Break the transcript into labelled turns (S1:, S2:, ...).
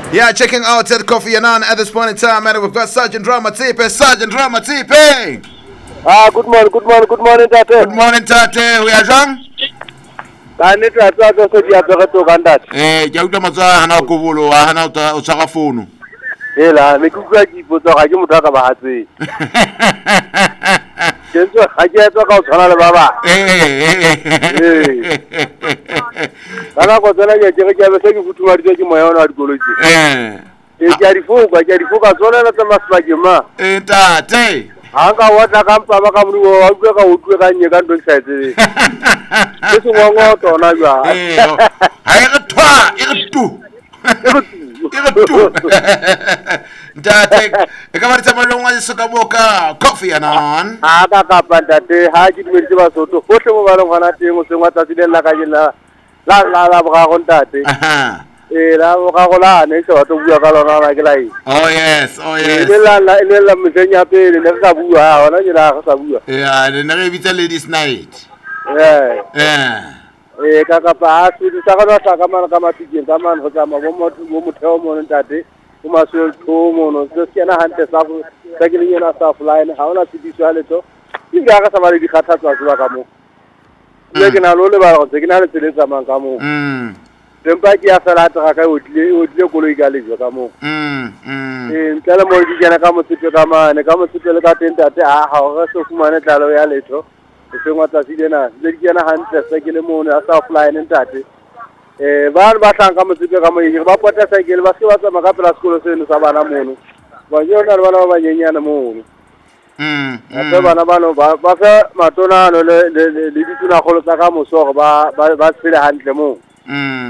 S1: Yeah, checking out at Kofi Annan at this point in time, and we've got Sergeant Drama Tipe. Sergeant Drama Tipe.
S2: Good morning, Tate.
S1: Good morning, Tate. We are young.
S2: Kani tata to dia to kandat.
S1: Ke utlwa matsa hana kubulo, hana o tsaka phone.
S2: Hela, me kukwa ki poto ga ke motho ka ba hatse. Ke ntse ga ke tsa ka o tshwana le baba. Kana go tsena ke be se ke futuma di ke moya ona dikoloji. Ke a di foka tsona na tsa masipake ma.
S1: Tate.
S2: Hanga wata kampa ba ka mruo wa utlwe ka utlwe ka nye ka ntwe side. Ke se ngwango tona jwa.
S1: Ha e re twa, e re tu. Tate, e ka ba tsamalong wa se ka boka Kofi Annan.
S2: Ka kapa Tate, ha ke dumedise ba soto. Hohle mo ba le ngwana teng o sengwa tsa tsile la ka jela. La ba go Tate. La ga go la ne se wa to bua ka lona la ke la e.
S1: Oh yes.
S2: Le la mtsenya pele ne ka bua ona ke la ga sa bua.
S1: Yeah, le ne re bitsa ladies night.
S2: Ka kapa se di sa ga sa ka mana ka matsikeng ka mana go tsama bo motheo mo Tate. Uma se to mo no se ke na hante sa go sa ke le yena sa flying ha ona tshitiso ya letso. Ke ga sa ba le di khathatsa tsa ka mo. Le ke na lo le ba go se ke na le tseletsa mang ka mo. Tempa ke ya sala tsa ka o tle koloi ka lejo ka mo. Ntlela mo di kena ka mo tsepe ka mane ka mo tsepe le ka teng Tate ha ga se fumane tlalo ya letso. Se ngwa tsa sidena le di kena hantle sa ke le mo ne a sa flying Tate. Ba tlang ka mo tsepe ka mo e ba pota sa ke le ba se ba tsama ka pela sekolo se no sa bana mono. Ba jona le bana ba nyenyana mono. Ate bana bano ba fa matona no le dituna kholo tsa ka moso ba tsile hantle mo.